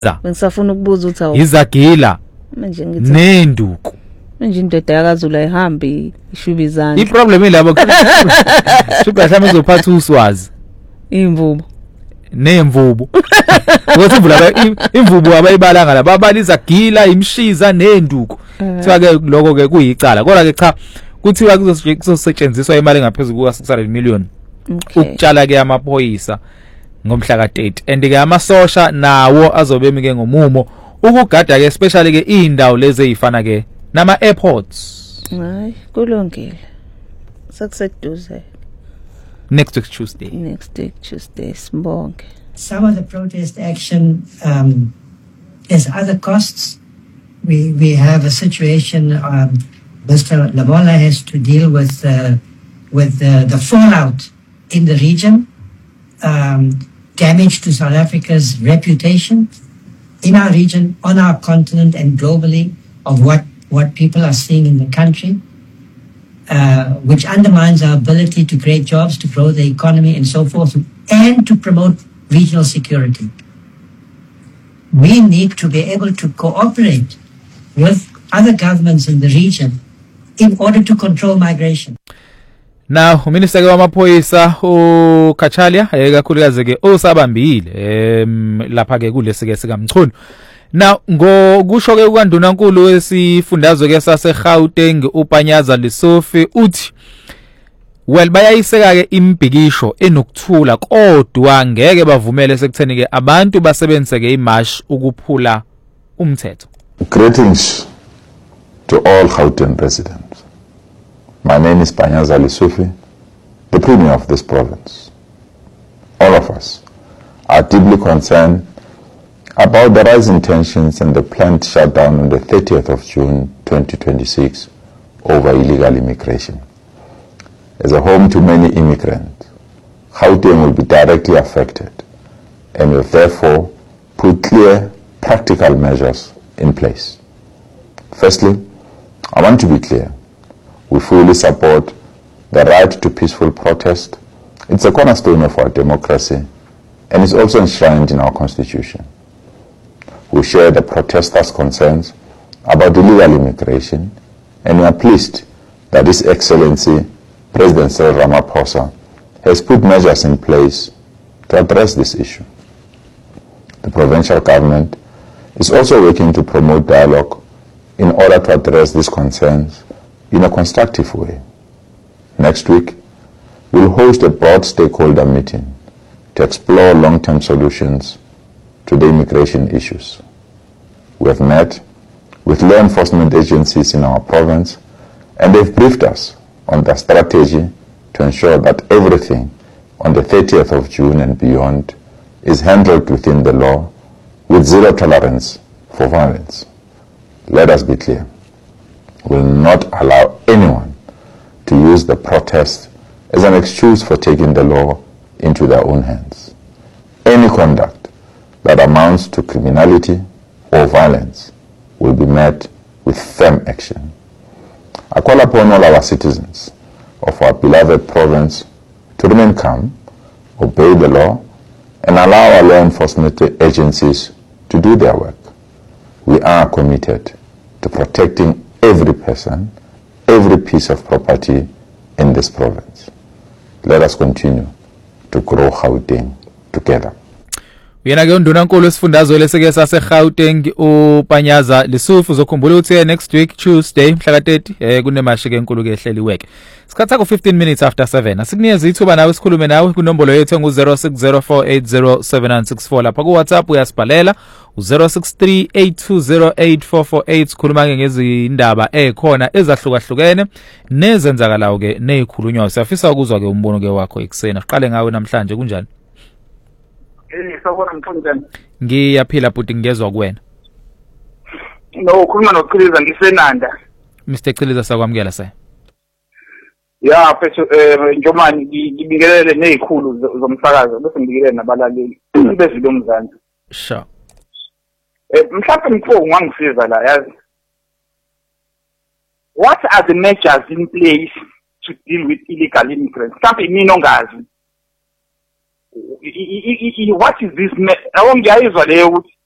Bengisafuna ukubuza ukuthi awu izagila manje ngithi nenduku manje indoda yakaZulu ihambe ishuba izandla. iproblem ilabo shuba hlame uzophatha uswazi Imvubu nemvubu ngothi imvubu abayibalanga la babaliza gila imshiza nenduku kuthiwa ke lokho ke kuyicala kodwa ke cha kuthiwa kuzosetshenziswa imali engaphezulu kuka 600 million ukutshala ke amaphoyisa ngomhla ka-30 and ke amasosha nawo azobemi ke ngomumo ukugada ke especially ke indawo lezi ezifana ke nama airports. Hayi kulungile. Sakuseduze. Next week Tuesday. Sibonke. Some of the protest action has other costs. We have a situation. Mr. Lamola has to deal with the fallout in the region, damage to South Africa's reputation in our region, on our continent, and globally of what people are seeing in the country, which undermines our ability to create jobs, to grow the economy, and so forth, and to promote regional security. We need to be able to cooperate with other governments in the region in order to control migration. Now, Minister wamaphoyisa uKachalia ekakhulukazi ke osabambile lapha ke kulesi ke sikamchunu. Now ngokusho ke ukandunankulu wesifundazwe ke saseGauteng uPanyaza Lesufi uthi well bayayiseka ke imbhikisho enokuthula kodwa ngeke bavumele sekutheni ke abantu basebenzise ke imarch ukuphula umthetho. Greetings to all Gauteng residents. My name is Panyaza Lesufi, the Premier of this province. All of us are deeply concerned about the rising tensions and the planned shutdown on the 30th of June 2026 over illegal immigration. As a home to many immigrants, Gauteng will be directly affected and will therefore put clear, practical measures in place. Firstly, I want to be clear. We fully support the right to peaceful protest. It's a cornerstone of our democracy and is also enshrined in our constitution. We share the protesters' concerns about illegal immigration, and we are pleased that His Excellency President Cyril Ramaphosa has put measures in place to address this issue. The provincial government is also working to promote dialogue in order to address these concerns in a constructive way. Next week, we'll host a broad stakeholder meeting to explore long-term solutions to the immigration issues. We have met with law enforcement agencies in our province, and they've briefed us on their strategy to ensure that everything on the 30th of June and beyond is handled within the law with zero tolerance for violence. Let us be clear. We will not allow anyone to use the protest as an excuse for taking the law into their own hands. Any conduct that amounts to criminality or violence will be met with firm action. I call upon all our citizens of our beloved province to remain calm, obey the law, and allow our law enforcement agencies to do their work. We are committed to protecting every person, every piece of property in this province. Let us continue to grow Gauteng together. Uyena ke undunankulu wesifundazwe leseke saseGauteng uPanyaza Lesufi uzokhumbula ukuthi next week Tuesday mhla ka-30 kunemashi ke enkulu ke ehleliweke. Sikhatha ku 15 minutes after 7. Asikunikeza ithuba nawe sikhulume nawe kunombolo yethu ngu0604807964 lapha ku WhatsApp uyasibhalela u0638208448 sikhuluma ke ngezindaba ekhona ezahlukahlukene nezenzakalayo ke nezikhulunywayo. Siyafisa ukuzwa ke umbono ke wakho ekseni. Siqale ngawe namhlanje kunjani? Sawubona mfundisi. Ngiyaphila bhuti ngiyezwa kuwena. No, ukhuluma noChiliza ngisenanda. Mr. Chiliza sakwamukela sir. Ya phethu njomani ngibingelele nezikhulu zomsakazo bese ngibingelele nabalaleli bezilo mzansi. Sure. Mhlawumbe mfowethu ngangisiza la yazi. What are the measures in place to deal with illegal immigrants? Mhlawumbe mina ongazi. What is this? Awongiyayizwa leyo ukuthi